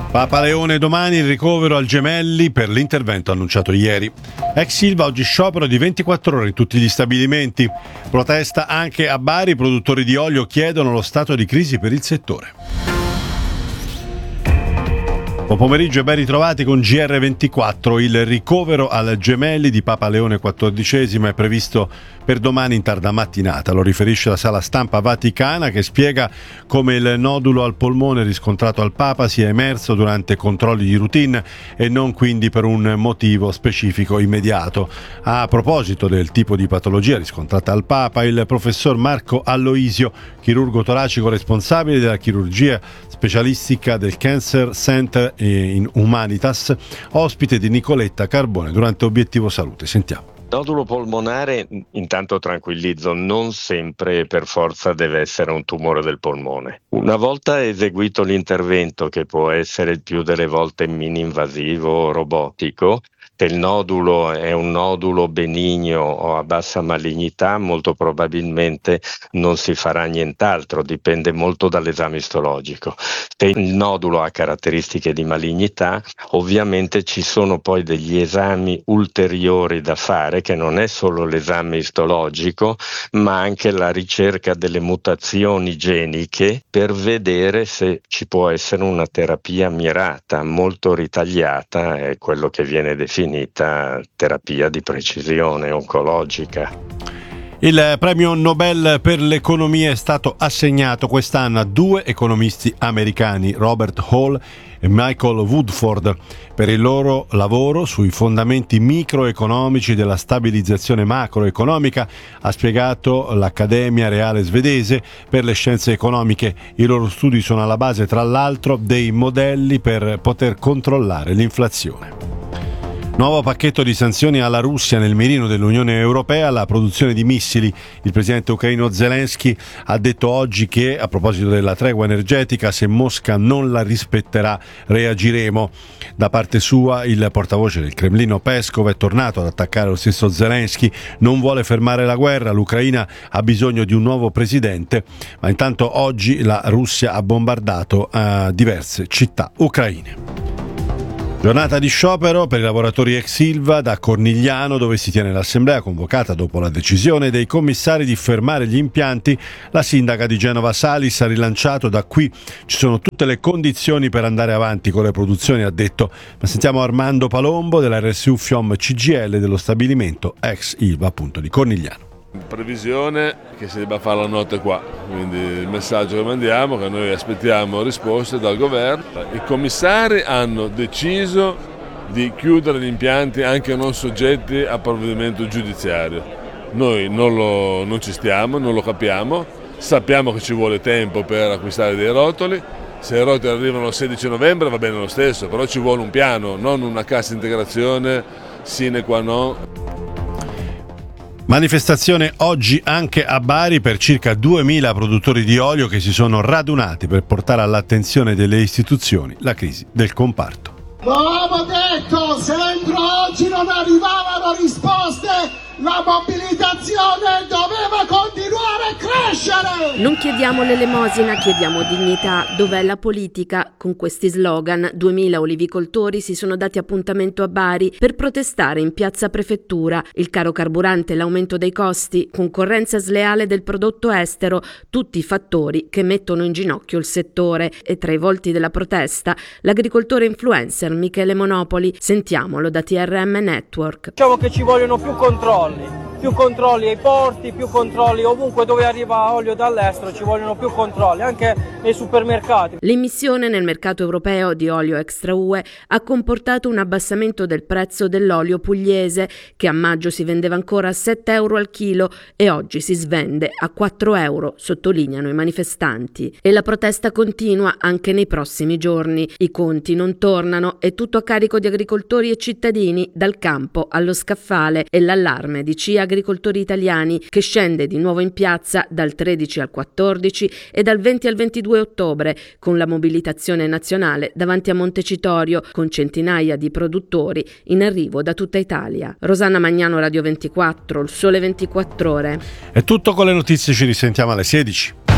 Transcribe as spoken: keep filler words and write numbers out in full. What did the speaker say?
Papa Leone domani, il ricovero al Gemelli per l'intervento annunciato ieri. Ex Ilva oggi sciopero di ventiquattro ore in tutti gli stabilimenti. Protesta anche a Bari, i produttori di olio chiedono lo stato di crisi per il settore. Buon pomeriggio e ben ritrovati con G R ventiquattro. Il ricovero al Gemelli di Papa Leone quattordicesimo è previsto per domani in tarda mattinata. Lo riferisce la sala stampa vaticana, che spiega come il nodulo al polmone riscontrato al Papa sia emerso durante controlli di routine e non quindi per un motivo specifico immediato. A proposito del tipo di patologia riscontrata al Papa, il professor Marco Alloisio, chirurgo toracico responsabile della chirurgia specialistica del Cancer Center in Humanitas, ospite di Nicoletta Carbone durante Obiettivo Salute. Sentiamo. Nodulo polmonare, intanto tranquillizzo, non sempre per forza deve essere un tumore del polmone. Una volta eseguito l'intervento, che può essere il più delle volte mini-invasivo o robotico, se il nodulo è un nodulo benigno o a bassa malignità, molto probabilmente non si farà nient'altro, dipende molto dall'esame istologico. Se il nodulo ha caratteristiche di malignità, ovviamente ci sono poi degli esami ulteriori da fare, che non è solo l'esame istologico, ma anche la ricerca delle mutazioni geniche per vedere se ci può essere una terapia mirata, molto ritagliata, è quello che viene definito terapia di precisione oncologica. Il premio Nobel per l'economia è stato assegnato quest'anno a due economisti americani, Robert Hall e Michael Woodford, per il loro lavoro sui fondamenti microeconomici della stabilizzazione macroeconomica, ha spiegato l'Accademia Reale Svedese per le Scienze Economiche. I loro studi sono alla base, tra l'altro, dei modelli per poter controllare l'inflazione. Nuovo pacchetto di sanzioni alla Russia nel mirino dell'Unione Europea, la produzione di missili. Il presidente ucraino Zelensky ha detto oggi che, a proposito della tregua energetica, se Mosca non la rispetterà reagiremo. Da parte sua, il portavoce del Cremlino Peskov è tornato ad attaccare lo stesso Zelensky. Non vuole fermare la guerra, l'Ucraina ha bisogno di un nuovo presidente, ma intanto oggi la Russia ha bombardato uh, diverse città ucraine. Giornata di sciopero per i lavoratori ex Ilva da Cornigliano, dove si tiene l'assemblea convocata dopo la decisione dei commissari di fermare gli impianti. La sindaca di Genova Salis ha rilanciato: da qui ci sono tutte le condizioni per andare avanti con le produzioni, ha detto. Ma sentiamo Armando Palombo dell'R S U Fiom C G L dello stabilimento ex Ilva appunto di Cornigliano. In previsione che si debba fare la notte qua, quindi il messaggio che mandiamo è che noi aspettiamo risposte dal governo. I commissari hanno deciso di chiudere gli impianti anche non soggetti a provvedimento giudiziario. Noi non, lo, non ci stiamo, non lo capiamo, sappiamo che ci vuole tempo per acquistare dei rotoli. Se i rotoli arrivano il sedici novembre va bene lo stesso, però ci vuole un piano, non una cassa integrazione sine qua non. Manifestazione oggi anche a Bari per circa duemila produttori di olio che si sono radunati per portare all'attenzione delle istituzioni la crisi del comparto. Lo avevo detto, se entro oggi non arrivavano risposte, la mobilitazione doveva continuare a crescere! Non chiediamo l'elemosina, chiediamo dignità. Dov'è la politica? Con questi slogan, duemila olivicoltori si sono dati appuntamento a Bari per protestare in piazza Prefettura. Il caro carburante, l'aumento dei costi, concorrenza sleale del prodotto estero, tutti fattori che mettono in ginocchio il settore. E tra i volti della protesta, l'agricoltore influencer Michele Monopoli. Sentiamolo da T R M Network. Diciamo che ci vogliono più controlli. Più controlli ai porti, più controlli ovunque dove arriva olio dall'estero, ci vogliono più controlli, anche nei supermercati. L'immissione nel mercato europeo di olio extra U E ha comportato un abbassamento del prezzo dell'olio pugliese, che a maggio si vendeva ancora a sette euro al chilo e oggi si svende a quattro euro, sottolineano i manifestanti. E la protesta continua anche nei prossimi giorni. I conti non tornano, è tutto a carico di agricoltori e cittadini, dal campo allo scaffale, e l'allarme di C I A Agricoltori Italiani, che scende di nuovo in piazza dal tredici al quattordici e dal venti al ventidue ottobre con la mobilitazione nazionale davanti a Montecitorio, con centinaia di produttori in arrivo da tutta Italia. Rosanna Magnano, Radio ventiquattro, il Sole ventiquattro Ore. È tutto con le notizie, ci risentiamo alle sedici.